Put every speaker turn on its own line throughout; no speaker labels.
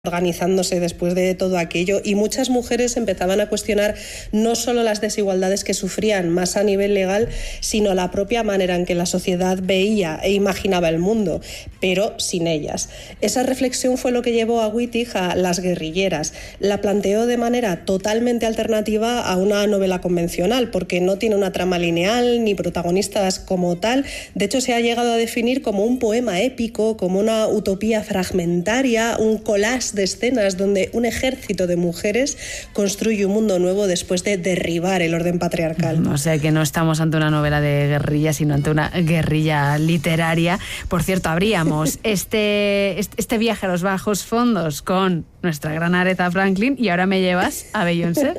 organizándose después de todo aquello, y muchas mujeres empezaban a cuestionar no solo las desigualdades que sufrían más a nivel legal, sino la propia manera en que la sociedad veía e imaginaba el mundo, pero sin ellas. Esa reflexión fue lo que llevó a Wittig a Las guerrilleras. La planteó de manera totalmente alternativa a una novela convencional, porque no tiene una trama lineal ni protagonistas como tal. De hecho, se ha llegado a definir como un poema épico, como una utopía fragmentaria, un collage de escenas donde un ejército de mujeres construye un mundo nuevo después de derribar el orden patriarcal.
O sea que no estamos ante una novela de guerrilla, sino ante una guerrilla literaria. Por cierto, abríamos este viaje a los bajos fondos con nuestra gran Aretha Franklin y ahora me llevas a Beyoncé.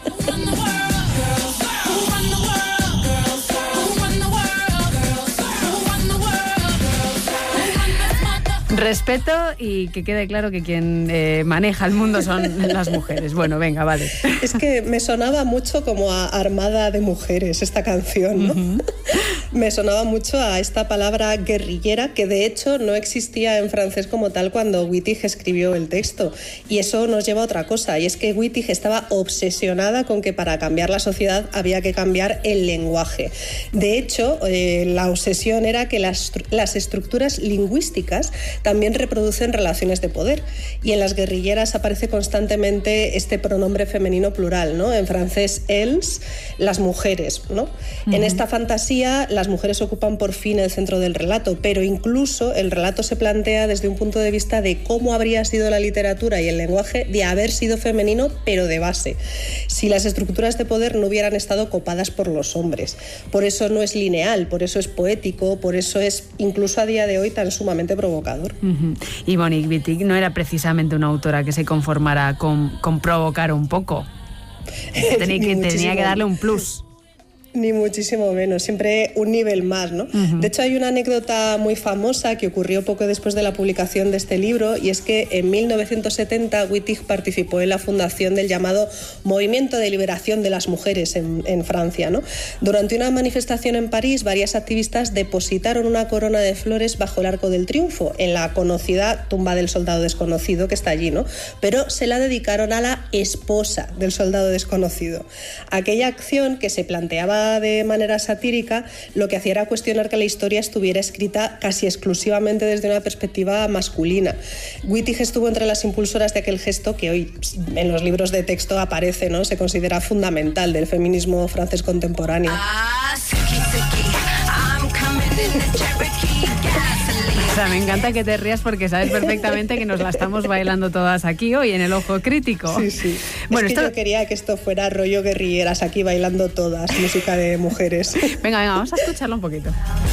Respeto y que quede claro que quien maneja el mundo son las mujeres. Bueno, venga, vale.
Es que me sonaba mucho como a Armada de Mujeres esta canción, ¿no? Uh-huh. Me sonaba mucho a esta palabra guerrillera, que de hecho no existía en francés como tal cuando Wittig escribió el texto. Y eso nos lleva a otra cosa, y es que Wittig estaba obsesionada con que para cambiar la sociedad había que cambiar el lenguaje. De hecho, la obsesión era que las estructuras lingüísticas también reproducen relaciones de poder, y en Las guerrilleras aparece constantemente este pronombre femenino plural, ¿no? En francés, elles, las mujeres, ¿no? Uh-huh. En esta fantasía, las mujeres ocupan por fin el centro del relato, pero incluso el relato se plantea desde un punto de vista de cómo habría sido la literatura y el lenguaje de haber sido femenino, pero de base, si las estructuras de poder no hubieran estado copadas por los hombres. Por eso no es lineal, por eso es poético, por eso es incluso a día de hoy tan sumamente provocador.
Uh-huh. Y Monique Wittig no era precisamente una autora que se conformara con provocar un poco. Tenía que darle un plus.
Ni muchísimo menos, siempre un nivel más, ¿no? Uh-huh. De hecho, hay una anécdota muy famosa que ocurrió poco después de la publicación de este libro, y es que en 1970 Wittig participó en la fundación del llamado Movimiento de Liberación de las Mujeres en Francia, ¿no? Durante una manifestación en París, varias activistas depositaron una corona de flores bajo el Arco del Triunfo, en la conocida tumba del soldado desconocido que está allí, ¿no? Pero se la dedicaron a la esposa del soldado desconocido. Aquella acción, que se planteaba de manera satírica, lo que hacía era cuestionar que la historia estuviera escrita casi exclusivamente desde una perspectiva masculina. Wittig estuvo entre las impulsoras de aquel gesto que hoy en los libros de texto aparece, ¿no? Se considera fundamental del feminismo francés contemporáneo.
O sea, me encanta que te rías porque sabes perfectamente que nos la estamos bailando todas aquí hoy en el Ojo Crítico.
Sí, sí. Bueno, es que yo quería que esto fuera rollo guerrilleras, aquí bailando todas, música de mujeres.
Venga, vamos a escucharlo un poquito.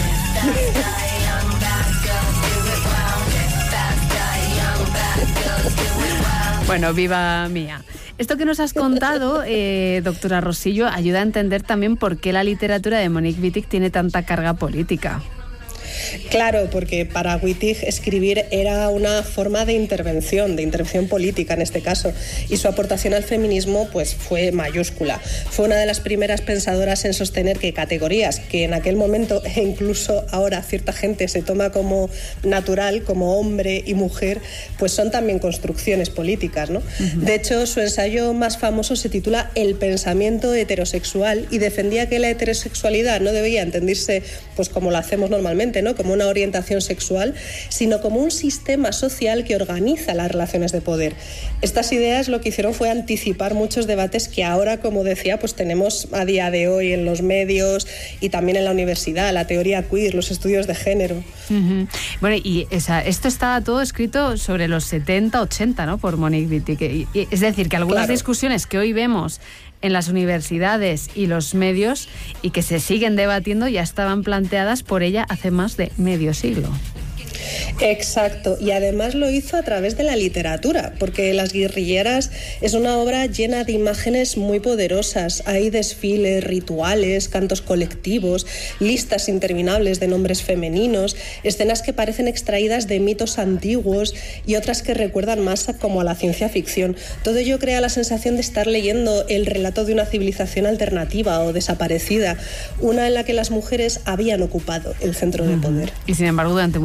Bueno, viva Mía. Esto que nos has contado, doctora Rosillo, ayuda a entender también por qué la literatura de Monique Wittig tiene tanta carga política.
Claro, porque para Wittig escribir era una forma de intervención política en este caso, y su aportación al feminismo pues fue mayúscula. Fue una de las primeras pensadoras en sostener que categorías que en aquel momento e incluso ahora cierta gente se toma como natural, como hombre y mujer, pues son también construcciones políticas, ¿no? Uh-huh. De hecho, su ensayo más famoso se titula El pensamiento heterosexual, y defendía que la heterosexualidad no debía entenderse pues como lo hacemos normalmente, ¿no? Como una orientación sexual, sino como un sistema social que organiza las relaciones de poder. Estas ideas lo que hicieron fue anticipar muchos debates que ahora, como decía, pues tenemos a día de hoy en los medios y también en la universidad, la teoría queer, los estudios de género.
Uh-huh. Bueno, y esto estaba todo escrito sobre los 70, 80, ¿no? Por Monique Wittig. Es decir, que algunas discusiones que hoy vemos en las universidades y los medios y que se siguen debatiendo ya estaban planteadas por ella hace más de medio siglo.
Exacto, y además lo hizo a través de la literatura, porque Las guerrilleras es una obra llena de imágenes muy poderosas. Hay desfiles, rituales, cantos colectivos, listas interminables de nombres femeninos, escenas que parecen extraídas de mitos antiguos y otras que recuerdan más como a la ciencia ficción. Todo ello crea la sensación de estar leyendo el relato de una civilización alternativa o desaparecida, una en la que las mujeres habían ocupado el centro de poder.
Y sin embargo, durante mucho tiempo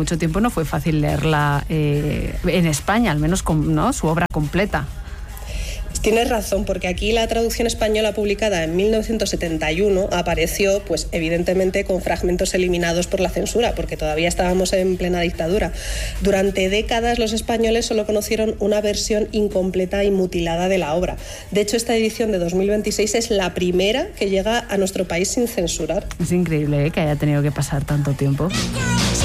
no fue fácil leerla en España, al menos ¿no? Su obra completa.
Tienes razón, porque aquí la traducción española publicada en 1971 apareció, pues evidentemente con fragmentos eliminados por la censura, porque todavía estábamos en plena dictadura. Durante décadas los españoles solo conocieron una versión incompleta y mutilada de la obra. De hecho, esta edición de 2026 es la primera que llega a nuestro país sin censurar.
Es increíble, que haya tenido que pasar tanto tiempo.